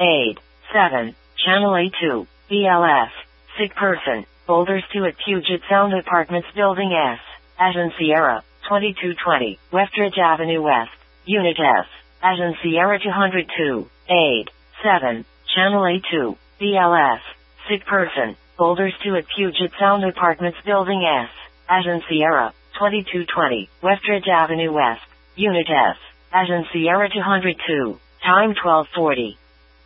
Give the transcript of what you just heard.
Aid. 7. Channel A2, BLS. Sick person. Boulders 2 at Puget Sound Apartments Building S. Agent Sierra, 2220, Westridge Avenue West. Unit S. Agent Sierra 202. Aid. 7. Channel A2, BLS. Sick person. Boulders 2 at Puget Sound Apartments Building S. Agent Sierra, 2220, Westridge Avenue West. Unit S. Agent Sierra 202. Time 12:40.